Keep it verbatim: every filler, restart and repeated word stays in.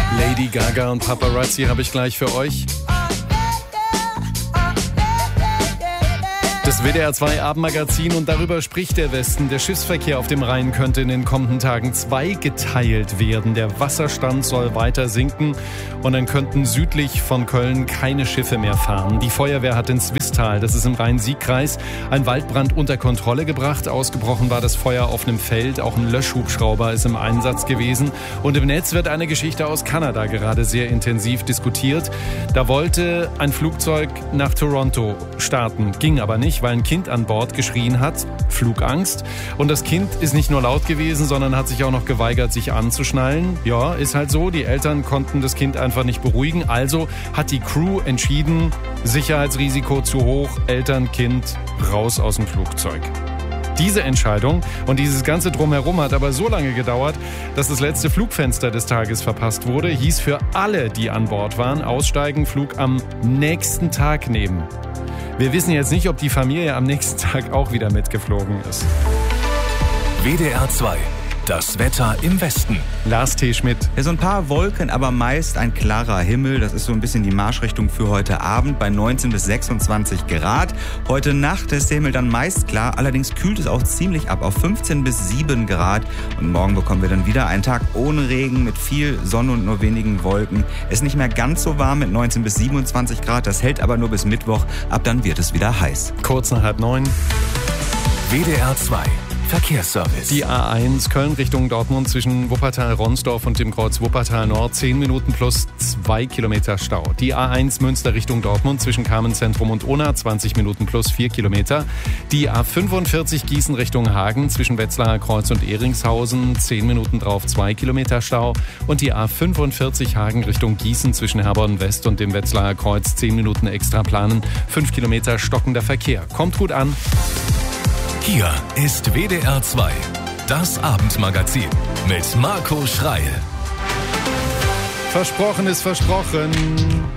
Lady Gaga und Paparazzi habe ich gleich für euch. Das W D R zwei Abendmagazin, und darüber spricht der Westen. Der Schiffsverkehr auf dem Rhein könnte in den kommenden Tagen zweigeteilt werden. Der Wasserstand soll weiter sinken und dann könnten südlich von Köln keine Schiffe mehr fahren. Die Feuerwehr hat in Swisttal, das ist im Rhein-Sieg-Kreis, einen Waldbrand unter Kontrolle gebracht. Ausgebrochen war das Feuer auf einem Feld. Auch ein Löschhubschrauber ist im Einsatz gewesen. Und im Netz wird eine Geschichte aus Kanada gerade sehr intensiv diskutiert. Da wollte ein Flugzeug nach Toronto starten, ging aber nicht, weil ein Kind an Bord geschrien hat, Flugangst. Und das Kind ist nicht nur laut gewesen, sondern hat sich auch noch geweigert, sich anzuschnallen. Ja, ist halt so, die Eltern konnten das Kind einfach nicht beruhigen. Also hat die Crew entschieden, Sicherheitsrisiko zu hoch, Eltern, Kind raus aus dem Flugzeug. Diese Entscheidung und dieses ganze Drumherum hat aber so lange gedauert, dass das letzte Flugfenster des Tages verpasst wurde. Hieß für alle, die an Bord waren, aussteigen, Flug am nächsten Tag nehmen. Wir wissen jetzt nicht, ob die Familie am nächsten Tag auch wieder mitgeflogen ist. W D R zwei. Das Wetter im Westen. Lars T. Schmidt. Ja, so ein paar Wolken, aber meist ein klarer Himmel. Das ist so ein bisschen die Marschrichtung für heute Abend bei neunzehn bis sechsundzwanzig Grad. Heute Nacht ist der Himmel dann meist klar. Allerdings kühlt es auch ziemlich ab auf fünfzehn bis sieben Grad. Und morgen bekommen wir dann wieder einen Tag ohne Regen mit viel Sonne und nur wenigen Wolken. Es ist nicht mehr ganz so warm mit neunzehn bis siebenundzwanzig Grad. Das hält aber nur bis Mittwoch. Ab dann wird es wieder heiß. Kurz nach halb neun. W D R zwei. Verkehrsservice. Die A eins Köln Richtung Dortmund zwischen Wuppertal-Ronsdorf und dem Kreuz Wuppertal Nord. zehn Minuten plus zwei Kilometer Stau. Die A eins Münster Richtung Dortmund zwischen Carmenzentrum und Unna. zwanzig Minuten plus vier Kilometer. Die A fünfundvierzig Gießen Richtung Hagen zwischen Wetzlarer Kreuz und Ehringshausen. zehn Minuten drauf zwei Kilometer Stau. Und die A fünfundvierzig Hagen Richtung Gießen zwischen Herborn West und dem Wetzlarer Kreuz. zehn Minuten extra planen. fünf Kilometer stockender Verkehr. Kommt gut an. Hier ist W D R zwei, das Abendmagazin mit Marco Schreil. Versprochen ist versprochen.